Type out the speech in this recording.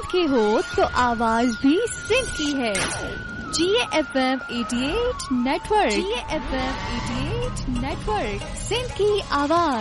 सिंध के हो तो आवाज भी सिंध की है। GFM 88 network, GFM 88 network, Sindh की आवाज।